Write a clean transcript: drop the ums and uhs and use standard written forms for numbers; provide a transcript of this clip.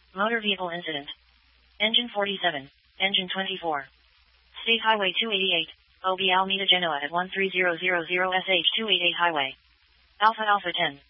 Motor vehicle incident. Engine 47. Engine 24. State Highway 288. OB Alameda Genoa at 13000 SH 288 Highway. Alpha Alpha 10.